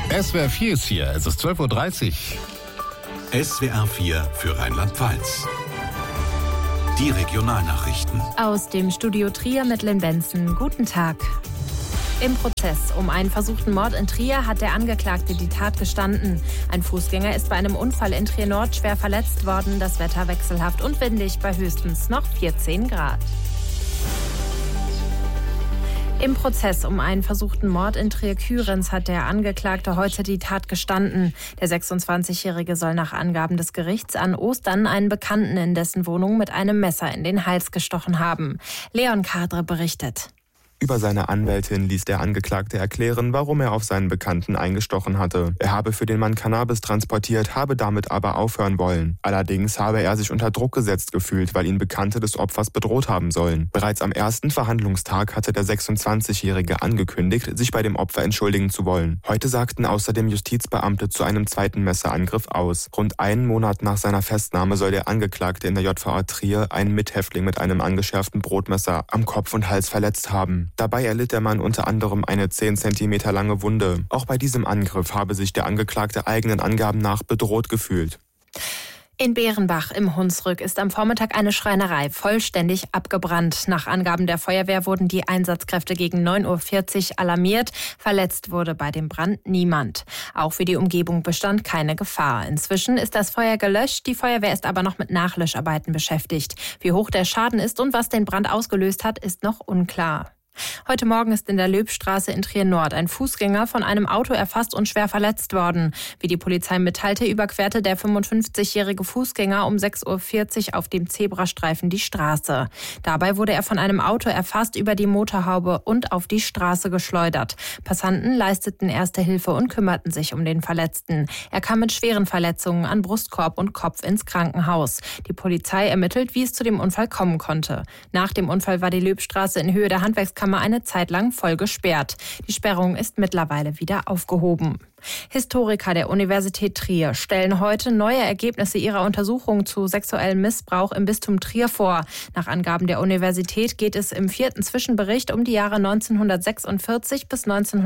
SWR 4 ist hier, es ist 12:30 Uhr. SWR 4 für Rheinland-Pfalz. Die Regionalnachrichten. Aus dem Studio Trier mit Lynn Benson. Guten Tag. Im Prozess um einen versuchten Mord in Trier hat der Angeklagte die Tat gestanden. Ein Fußgänger ist bei einem Unfall in Trier Nord schwer verletzt worden. Das Wetter wechselhaft und windig bei höchstens noch 14 Grad. Im Prozess um einen versuchten Mord in Trier-Kührens hat der Angeklagte heute die Tat gestanden. Der 26-Jährige soll nach Angaben des Gerichts an Ostern einen Bekannten in dessen Wohnung mit einem Messer in den Hals gestochen haben. Leon Kadre berichtet. Über seine Anwältin ließ der Angeklagte erklären, warum er auf seinen Bekannten eingestochen hatte. Er habe für den Mann Cannabis transportiert, habe damit aber aufhören wollen. Allerdings habe er sich unter Druck gesetzt gefühlt, weil ihn Bekannte des Opfers bedroht haben sollen. Bereits am ersten Verhandlungstag hatte der 26-Jährige angekündigt, sich bei dem Opfer entschuldigen zu wollen. Heute sagten außerdem Justizbeamte zu einem zweiten Messerangriff aus. Rund einen Monat nach seiner Festnahme soll der Angeklagte in der JVA Trier einen Mithäftling mit einem angeschärften Brotmesser am Kopf und Hals verletzt haben. Dabei erlitt der Mann unter anderem eine 10 cm lange Wunde. Auch bei diesem Angriff habe sich der Angeklagte eigenen Angaben nach bedroht gefühlt. In Bärenbach im Hunsrück ist am Vormittag eine Schreinerei vollständig abgebrannt. Nach Angaben der Feuerwehr wurden die Einsatzkräfte gegen 9:40 Uhr alarmiert. Verletzt wurde bei dem Brand niemand. Auch für die Umgebung bestand keine Gefahr. Inzwischen ist das Feuer gelöscht. Die Feuerwehr ist aber noch mit Nachlöscharbeiten beschäftigt. Wie hoch der Schaden ist und was den Brand ausgelöst hat, ist noch unklar. Heute Morgen ist in der Löbstraße in Trier Nord ein Fußgänger von einem Auto erfasst und schwer verletzt worden. Wie die Polizei mitteilte, überquerte der 55-jährige Fußgänger um 6:40 Uhr auf dem Zebrastreifen die Straße. Dabei wurde er von einem Auto erfasst, über die Motorhaube und auf die Straße geschleudert. Passanten leisteten erste Hilfe und kümmerten sich um den Verletzten. Er kam mit schweren Verletzungen an Brustkorb und Kopf ins Krankenhaus. Die Polizei ermittelt, wie es zu dem Unfall kommen konnte. Nach dem Unfall war die Löbstraße in Höhe der Handwerkskammer eine Zeit lang voll gesperrt. Die Sperrung ist mittlerweile wieder aufgehoben. Historiker der Universität Trier stellen heute neue Ergebnisse ihrer Untersuchung zu sexuellem Missbrauch im Bistum Trier vor. Nach Angaben der Universität geht es im 4. Zwischenbericht um die Jahre 1946 bis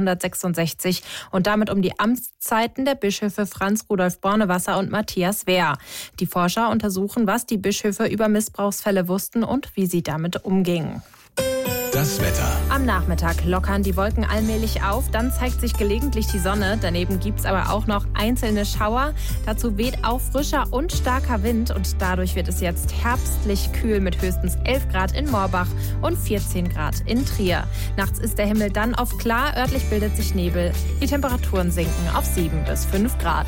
1966 und damit um die Amtszeiten der Bischöfe Franz Rudolf Bornewasser und Matthias Wehr. Die Forscher untersuchen, was die Bischöfe über Missbrauchsfälle wussten und wie sie damit umgingen. Das Wetter. Am Nachmittag lockern die Wolken allmählich auf, dann zeigt sich gelegentlich die Sonne. Daneben gibt es aber auch noch einzelne Schauer. Dazu weht auch frischer und starker Wind und dadurch wird es jetzt herbstlich kühl mit höchstens 11 Grad in Morbach und 14 Grad in Trier. Nachts ist der Himmel dann oft klar, örtlich bildet sich Nebel. Die Temperaturen sinken auf 7 bis 5 Grad.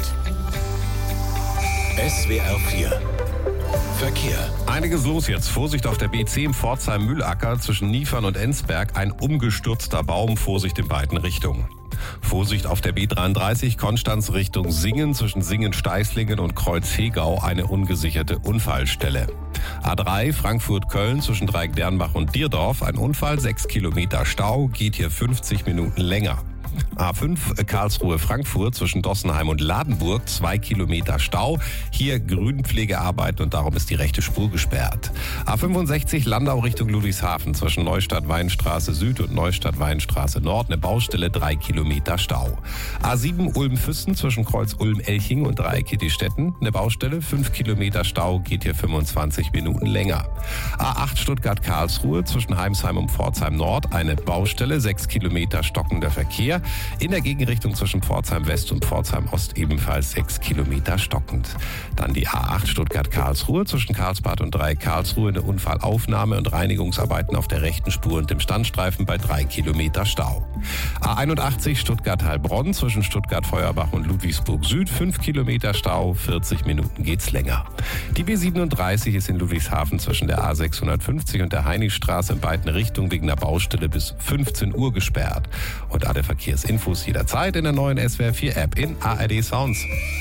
SWR 4 Verkehr. Einiges los jetzt. Vorsicht auf der B10 im Pforzheim-Mühlacker zwischen Niefern und Enzberg. Ein umgestürzter Baum. Vorsicht in beiden Richtungen. Vorsicht auf der B33 Konstanz Richtung Singen zwischen Singen-Steißlingen und Kreuz-Hegau. Eine ungesicherte Unfallstelle. A3 Frankfurt-Köln zwischen Dreieck-Dernbach und Dierdorf. Ein Unfall, 6 Kilometer Stau. Geht hier 50 Minuten länger. A5 Karlsruhe-Frankfurt zwischen Dossenheim und Ladenburg, 2 Kilometer Stau. Hier Grünpflegearbeiten und darum ist die rechte Spur gesperrt. A65 Landau Richtung Ludwigshafen zwischen Neustadt-Weinstraße Süd und Neustadt-Weinstraße Nord, eine Baustelle, 3 Kilometer Stau. A7 Ulm-Füssen zwischen Kreuz Ulm-Elching und Dreieck-Kittistetten, eine Baustelle, 5 Kilometer Stau, geht hier 25 Minuten länger. A8 Stuttgart-Karlsruhe zwischen Heimsheim und Pforzheim Nord, eine Baustelle, 6 Kilometer stockender Verkehr. In der Gegenrichtung zwischen Pforzheim West und Pforzheim Ost ebenfalls 6 Kilometer stockend. Dann die A8 Stuttgart-Karlsruhe zwischen Karlsbad und Dreieck Karlsruhe, eine Unfallaufnahme und Reinigungsarbeiten auf der rechten Spur und dem Standstreifen bei 3 Kilometer Stau. A81 Stuttgart-Heilbronn zwischen Stuttgart-Feuerbach und Ludwigsburg Süd, 5 Kilometer Stau, 40 Minuten geht's länger. Die B37 ist in Ludwigshafen zwischen der A650 und der Heiligstraße in beiden Richtungen wegen der Baustelle bis 15 Uhr gesperrt. Und alle Verkehrsinfos jederzeit in der neuen SWR 4 App in ARD Sounds.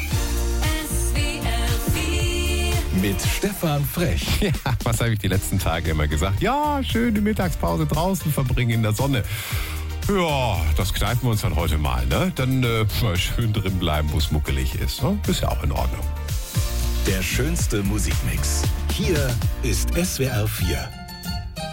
Mit Stefan Frech. Ja, was habe ich die letzten Tage immer gesagt? Ja, schöne Mittagspause draußen verbringen in der Sonne. Ja, das kneifen wir uns dann heute mal, ne? Dann mal schön drin bleiben, wo es muckelig ist. Ne? Ist ja auch in Ordnung. Der schönste Musikmix. Hier ist SWR 4.